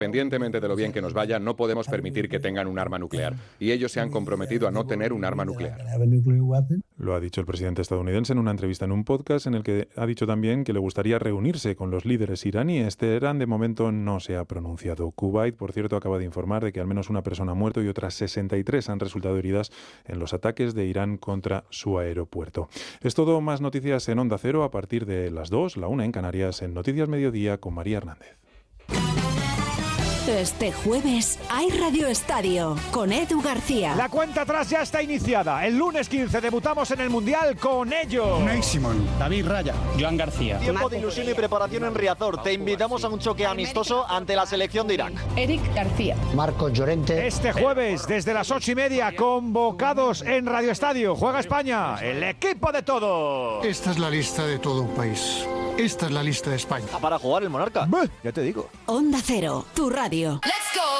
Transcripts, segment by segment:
Independientemente de lo bien que nos vaya, no podemos permitir que tengan un arma nuclear. Y ellos se han comprometido a no tener un arma nuclear. Lo ha dicho el presidente estadounidense en una entrevista en un podcast en el que ha dicho también que le gustaría reunirse con los líderes iraníes. Teherán de momento no se ha pronunciado. Kuwait, por cierto, acaba de informar de que al menos una persona ha muerto y otras 63 han resultado heridas en los ataques de Irán contra su aeropuerto. Es todo, más noticias en Onda Cero a partir de las 2, la 1 en Canarias, en Noticias Mediodía con María Hernández. Este jueves hay Radio Estadio con Edu García. La cuenta atrás ya está iniciada. El lunes 15 debutamos en el Mundial con ellos. Unai Simón, David Raya, Joan García. Tiempo de ilusión y preparación en Riazor. Te invitamos a un choque amistoso ante la selección de Irak. Eric García. Marcos Llorente. Este jueves, desde las 8:30, convocados en Radio Estadio. Juega España, el equipo de todos. Esta es la lista de todo un país. Esta es la lista de España. Para jugar el Monarca. Ya te digo. Onda Cero, tu radio. ¡Let's go!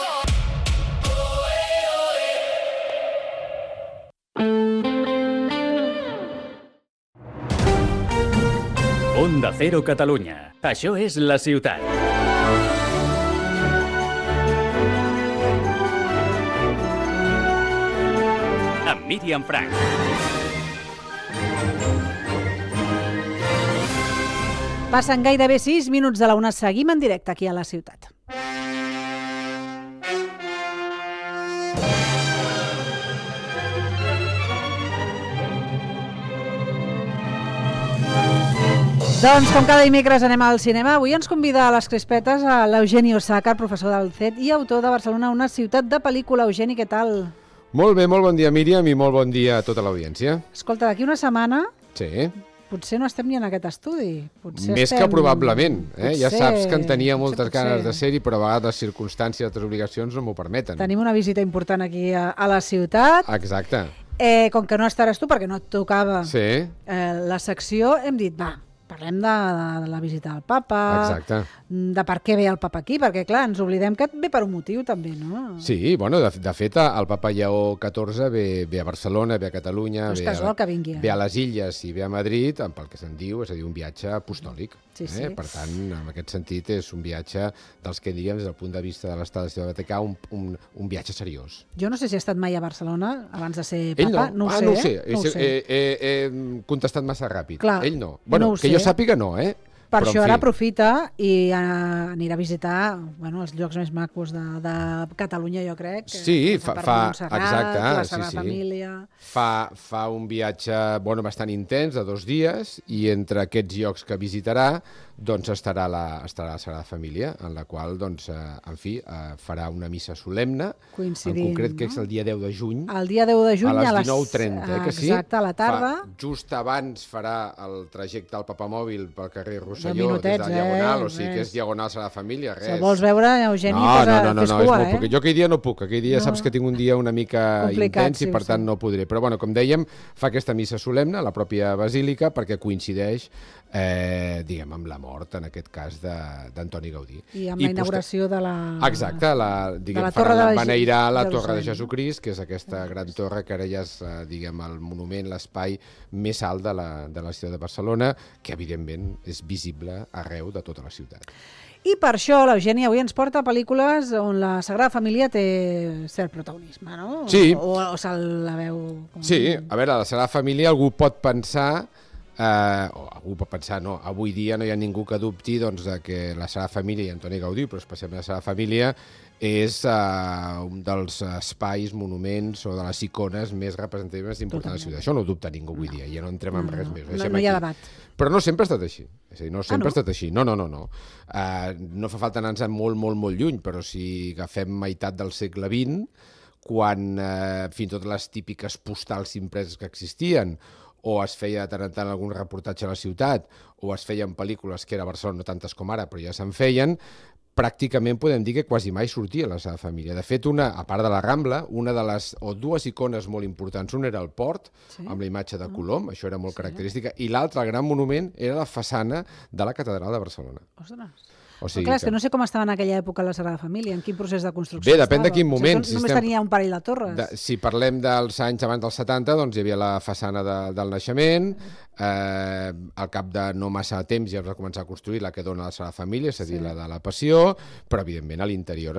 Onda Cero Catalunya. Això és La Ciutat. Amb Míriam Frank. Passen gairebé 6 minuts de la una. Seguim en directe aquí a La Ciutat. Doncs, com cada dimecres anem al cinema, avui ens convida a les crispetes a l'Eugeni Osàcar, professor del CET i autor de Barcelona, una ciutat de pel·lícula. Eugeni, què tal? Molt bé, molt bon dia, Míriam, i molt bon dia a tota l'audiència. Escolta, d'aquí una setmana Sí. potser no estem ni en aquest estudi. Potser Més estem... que probablement. Ja saps que en tenia potser, moltes ganes de ser-hi, però a vegades les circumstàncies i altres obligacions no m'ho permeten. Tenim una visita important aquí a la ciutat. Exacte. Com que no estaràs tu, perquè no et tocava Sí, la secció, hem dit, va, parlem de la visita al papa, exacte. de per què ve el papa aquí, perquè clar, ens oblidem que ve per un motiu també, no? Sí, bueno, de fet, el papa Lleó XIV ve a Barcelona, ve a Catalunya, No és casual que vingui. ve a les Illes i ve a Madrid, pel que se'n diu, és a dir, un viatge apostòlic. Sí, sí. Per tant, en aquest sentit, és un viatge dels que diríem, des del punt de vista de l'Estat del Vaticà, un viatge seriós. Jo no sé si ha estat mai a Barcelona abans de ser Ell papa, no. ho sé. No ho sé. No ho sé. He contestat massa ràpid. Clar, Ell no. Bueno, no ho que sé. jo sàpiga no, Per Però, en això ara fi. aprofita i anirà a visitar els llocs més macos de Catalunya, jo crec. Sí, per fa Montserrat, exacte, la sí, Sagrada sí. Família... Fa un viatge bastant intens, de 2 dies, i entre aquests llocs que visitarà doncs estarà la Sagrada Família, en la qual, doncs, en fi, farà una missa solemne, Coincidint, en concret que no? és el dia 10 de juny, El dia 10 de juny a les 19:30, que sí? Exacte, a la tarda. Just abans farà el trajecte al papamòbil pel carrer Rosselló, des minutets, de la Diagonal, o sigui res. que és Diagonal Sagrada Família, res. Si el vols veure, Eugeni, No, fes és cua, molt poc. Jo aquell dia no puc, aquell dia No. saps que tinc un dia una mica Complicat, intens i sí, per tant sí. no podré. Però bueno, com dèiem, fa aquesta missa solemne a la pròpia basílica perquè coincideix diguem, amb la mort, en aquest cas, d'Antoni Gaudí. I amb la inauguració de la... Exacte, de la Torre de beneirar la Torre de Jerusalem. Jesucrist, que és aquesta gran torre que ara ja és, diguem, el monument, l'espai més alt de la ciutat de Barcelona, que evidentment és visible arreu de tota la ciutat. I per això l'Eugeni avui ens porta pel·lícules on la Sagrada Família té cert protagonisme, no? Sí. O se'l la veu... Sí, a veure, la Sagrada Família algú pot pensar, no, avui dia no hi ha ningú que dubti doncs, que la Sagrada Família i Antoni Gaudí, però especialment la Sagrada Família, és un dels espais, monuments o de les icones més representatives importants de la ciutat. Això no ho dubta ningú avui dia, ja no entrem en res més. No hi ha debat. Però no sempre ha estat així. És a dir, no sempre no? ha estat així. No. No fa falta anar-nos molt, molt, molt lluny, però si agafem meitat del segle XX, quan fins i tot les típiques postals impreses que existien, o es feia de tant en tant algun reportatge a la ciutat, o es feien pel·lícules que era a Barcelona, no tantes com ara, però ja se'n feien, pràcticament podem dir que quasi mai sortia la Sagrada Família. De fet, a part de la Rambla, una de les, o dues icones molt importants, una era el port, amb la imatge de Colom, això era molt característica, i l'altre, el gran monument, era la façana de la Catedral de Barcelona. Ostres. O sigui clar, és que no sé com estava en aquella època la Sagrada Família, en quin procés de construcció Bé, depèn de estava. quin moment. Si només tenia un parell de torres. Si parlem dels anys abans dels 70, doncs hi havia la façana del naixement, al cap de no massa temps ja es va començar a construir la que dona la Sagrada Família, és a dir, la de la Passió, però evidentment a l'interior